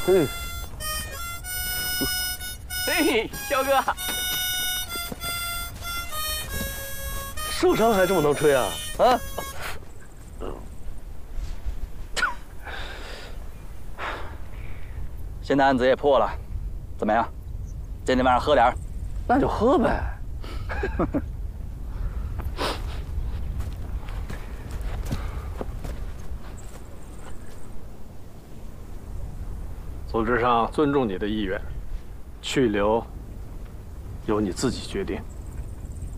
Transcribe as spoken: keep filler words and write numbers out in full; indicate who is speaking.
Speaker 1: 嘿，嘿，肖哥，受伤还这么能吹啊？啊？
Speaker 2: 现在案子也破了，怎么样？今天晚上喝点儿？
Speaker 1: 那就喝呗。
Speaker 3: 组织上尊重你的意愿，去留由你自己决定。